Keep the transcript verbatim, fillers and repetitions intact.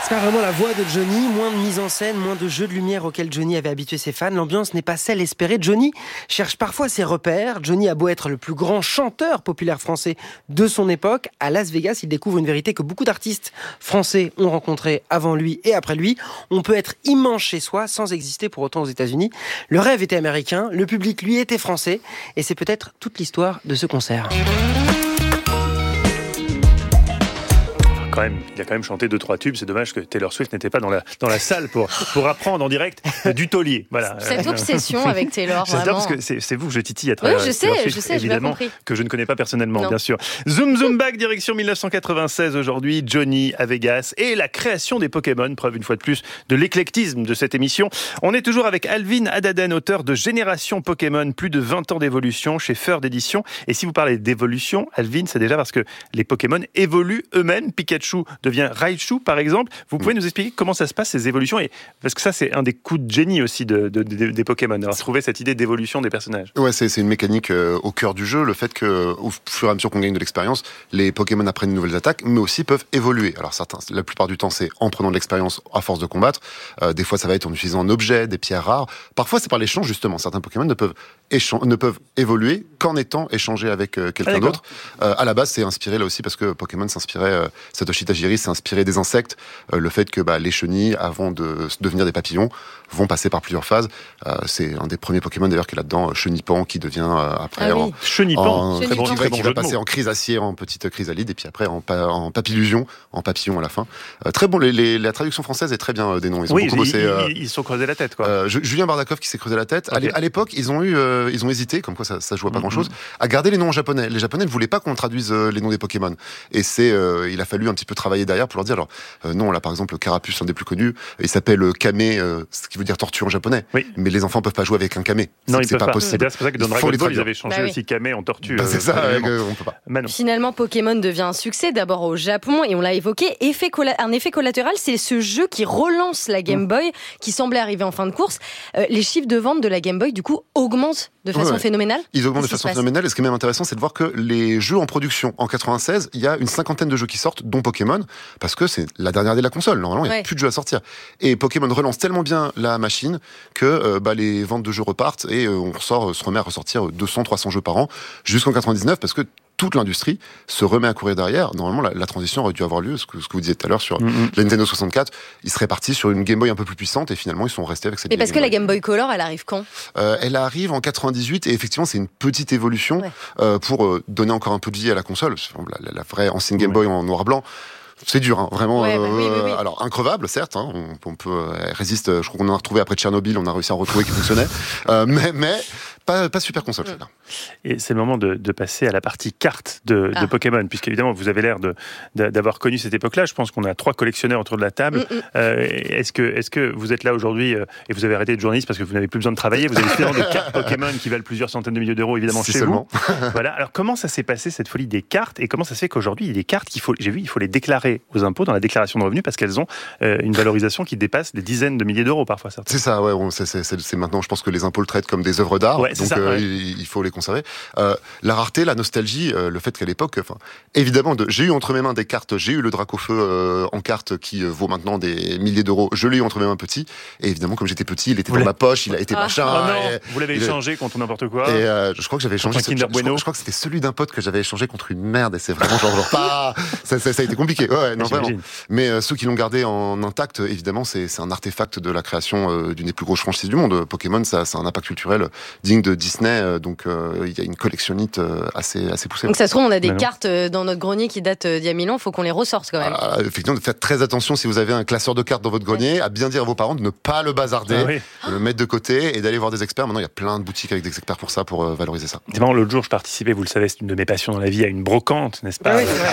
C'est pas vraiment la voix de Johnny, moins de mise en scène, moins de jeux de lumière auxquels Johnny avait habitué ses fans. L'ambiance n'est pas celle espérée. Johnny cherche parfois ses repères. Johnny a beau être le plus grand chanteur populaire français de son époque, à Las Vegas, il découvre une vérité que beaucoup d'artistes français ont rencontrée avant lui et après lui. On peut être immense chez soi sans exister pour autant aux États-Unis. Le rêve était américain, le public lui était français, et c'est peut-être toute l'histoire de ce concert. Quand même, il a quand même chanté deux trois tubes. C'est dommage que Taylor Swift n'était pas dans la dans la salle pour pour apprendre en direct du taulier. Voilà. Cette obsession avec Taylor. J'adore vraiment. parce que c'est, c'est vous que je titille à travers. Oui, je sais, Taylor Swift, je sais, évidemment, j'ai bien compris. que je ne connais pas personnellement, Non. bien sûr. Zoom zoom back direction dix-neuf cent quatre-vingt-seize aujourd'hui. Johnny à Vegas et la création des Pokémon, preuve une fois de plus de l'éclectisme de cette émission. On est toujours avec Alvin Adaden, auteur de Génération Pokémon, plus de vingt ans d'évolution chez Feur d'édition. Et si vous parlez d'évolution, Alvin, c'est déjà parce que les Pokémon évoluent eux-mêmes. Pikachu devient Raichu, par exemple. Vous pouvez nous expliquer comment ça se passe, ces évolutions, et parce que ça, c'est un des coups de génie aussi de, de, de, des Pokémon, alors trouver cette idée d'évolution des personnages. Ouais, c'est, c'est une mécanique euh, au cœur du jeu, le fait que, au fur et à mesure qu'on gagne de l'expérience, les Pokémon apprennent de nouvelles attaques, mais aussi peuvent évoluer. Alors certains, la plupart du temps, c'est en prenant de l'expérience à force de combattre. Euh, des fois, ça va être en utilisant un objet, des pierres rares. Parfois, c'est par l'échange, justement. Certains Pokémon ne peuvent, échan- ne peuvent évoluer qu'en étant échangés avec euh, quelqu'un ah, d'autre. Euh, à la base, c'est inspiré là aussi parce que Pokémon s'inspirait, euh, Satoshi Tajiri s'est inspiré des insectes. Euh, le fait que bah, les chenilles, avant de devenir des papillons, vont passer par plusieurs phases. Euh, c'est un des premiers Pokémon d'ailleurs qui est là-dedans, Chenipan, qui devient euh, après ah oui. en Chenipan, en, très bon, qui, très bon qui jeu va de mots. passer en chrysacier, en petite chrysalide, et puis après en, pa, en papillusion, en papillon à la fin. Euh, très bon, les, les, la traduction française est très bien euh, des noms. Ils ont oui, beaucoup ils, bossé. Euh, ils, ils se sont creusés la tête, quoi. Euh, Julien Bardakov qui s'est creusé la tête. Okay. À l'époque, ils ont eu, euh, ils ont hésité, comme quoi ça, ça joue à pas mm-hmm. grand-chose, à garder les noms en japonais. Les Japonais ne voulaient pas qu'on traduise euh, les noms des Pokémon, et c'est, euh, il a fallu un petit peu travailler derrière pour leur dire, alors euh, non, là par exemple, le Carapuce, un des plus connus, il s'appelle Kame, euh, ce qui veut dire tortue en japonais. Oui. Mais les enfants peuvent pas jouer avec un Kame. Non, c'est, ils c'est peuvent pas, pas possible. C'est pour ça que dans Dragon Ball, ils avaient changé bah oui. aussi Kame en tortue. Bah, c'est euh, ça, euh, on peut pas. Manon. Finalement, Pokémon devient un succès d'abord au Japon, et on l'a évoqué, effet colla- un effet collatéral, c'est ce jeu qui relance la Game Boy, mmh. qui semblait arriver en fin de course. Euh, les chiffres de vente de la Game Boy, du coup, augmentent de façon ouais, phénoménale. Ils augmentent Qu'est-ce de façon phénoménale, et ce qui est même intéressant, c'est de voir que les jeux en production, en quatre-vingt-seize, il y a une cinquantaine de jeux qui sortent, dont Pokémon, parce que c'est la dernière année de la console. Normalement, il n'y a ouais. plus de jeux à sortir. Et Pokémon relance tellement bien la machine que euh, bah, les ventes de jeux repartent, et euh, on ressort, se remet à ressortir deux cents, trois cents jeux par an, jusqu'en quatre-vingt-dix-neuf, parce que toute l'industrie se remet à courir derrière. Normalement, la, la transition aurait dû avoir lieu, ce que, ce que vous disiez tout à l'heure sur mm-hmm. la Nintendo soixante-quatre. Ils seraient partis sur une Game Boy un peu plus puissante, et finalement, ils sont restés avec cette Mais parce Game que Boy. la Game Boy Color, elle arrive quand euh, Elle arrive en quatre-vingt-dix-huit, et effectivement, c'est une petite évolution ouais. euh, pour euh, donner encore un peu de vie à la console. La, la, la vraie ancienne Game Boy ouais. en noir-blanc, c'est dur, hein, vraiment. Ouais, bah, oui, oui, oui. Euh, alors increvable, certes. Hein, on, on peut, elle résiste. Je crois qu'on en a retrouvé après Tchernobyl. On a réussi à en retrouver qui fonctionnait, euh, mais mais pas pas super console. Mm. Et c'est le moment de, de passer à la partie carte de, ah. de Pokémon, puisqu'évidemment vous avez l'air de, de d'avoir connu cette époque-là. Je pense qu'on a trois collectionneurs autour de la table. Mm-hmm. Euh, est-ce que est-ce que vous êtes là aujourd'hui euh, et vous avez arrêté de journaliste parce que vous n'avez plus besoin de travailler? Vous avez finalement des cartes Pokémon qui valent plusieurs centaines de milliers d'euros, évidemment, c'est chez seulement. vous. Voilà. Alors comment ça s'est passé, cette folie des cartes, et comment ça se fait qu'aujourd'hui il y a des cartes qu'il faut, j'ai vu, il faut les déclarer aux impôts dans la déclaration de revenus parce qu'elles ont euh, une valorisation qui dépasse des dizaines de milliers d'euros parfois. Certains. C'est ça, ouais. On, c'est, c'est, c'est, c'est maintenant, je pense que les impôts le traitent comme des œuvres d'art, ouais, donc ça, euh, ouais. il, il faut les conserver. Euh, la rareté, la nostalgie, euh, le fait qu'à l'époque, enfin, évidemment, de, j'ai eu entre mes mains des cartes, j'ai eu le Dracofeu euh, en carte qui euh, vaut maintenant des milliers d'euros. Je l'ai eu entre mes mains petit, et évidemment, comme j'étais petit, il était vous dans ma poche, il a été ah. machin. Oh non, et, vous l'avez il, échangé contre n'importe quoi. Et euh, je crois que j'avais échangé. Ce, je, je, crois, je crois que c'était celui d'un pote que j'avais échangé contre une merde, et c'est vraiment genre, genre pas. Ça, ça, ça a été compliqué. Ouais, non, vraiment. Mais euh, ceux qui l'ont gardé en intact, évidemment, c'est, c'est un artefact de la création euh, d'une des plus grosses franchises du monde. Pokémon, ça, c'est un impact culturel digne de Disney, euh, donc euh, il y a une collectionnite euh, assez, assez poussée. Donc ça se trouve, on a des Mais cartes non. dans notre grenier qui datent d'il y a mille ans, il faut qu'on les ressorte quand même. Ah, effectivement, faites très attention si vous avez un classeur de cartes dans votre grenier, ouais. à bien dire à vos parents de ne pas le bazarder, ah, oui. de le mettre de côté et d'aller voir des experts. Maintenant, il y a plein de boutiques avec des experts pour ça, pour euh, valoriser ça. C'est marrant, l'autre jour, je participais, vous le savez, c'est une de mes passions dans la vie, à une brocante, n'est-ce pas? Oui,